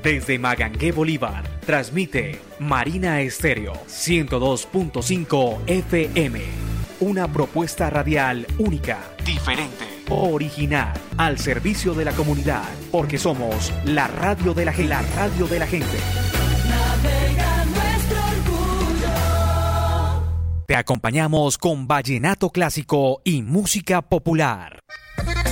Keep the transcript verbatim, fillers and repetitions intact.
Desde Magangué, Bolívar, transmite Marina Estéreo ciento dos punto cinco F M. Una propuesta radial única, diferente, original, al servicio de la comunidad, porque somos la radio de la gente. La radio de la gente. Navega nuestro orgullo. Te acompañamos con vallenato clásico y música popular.